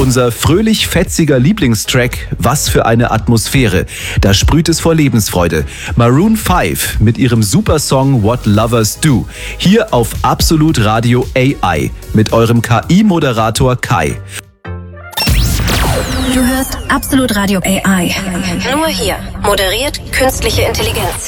Unser fröhlich-fetziger Lieblingstrack Was für eine Atmosphäre. Da sprüht es vor Lebensfreude. Maroon 5 mit ihrem Supersong What Lovers Do. Hier auf Absolut Radio AI mit eurem KI-Moderator Kai. Du hörst Absolut Radio AI. Nur hier moderiert künstliche Intelligenz.